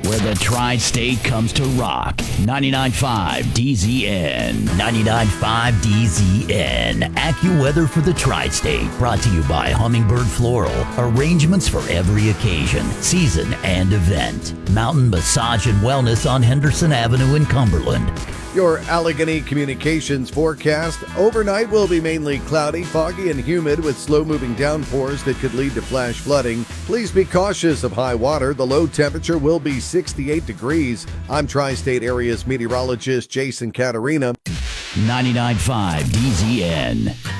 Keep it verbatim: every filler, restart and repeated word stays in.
where the tri-state comes to rock. ninety-nine point five D Z N. ninety-nine point five D Z N. AccuWeather for the tri-state. Brought to you by Hummingbird Floral. Arrangements for every occasion, season, and event. Mountain Massage and Wellness on Henderson Avenue in Cumberland. Your Allegheny Communications forecast. Overnight will be mainly cloudy, foggy, and humid with slow-moving downpours that could lead to flash flooding. Please be cautious of high water. The low temperature will be sixty-eight degrees. I'm Tri-State Area's meteorologist Jason Caterina. ninety-nine point five D Z N.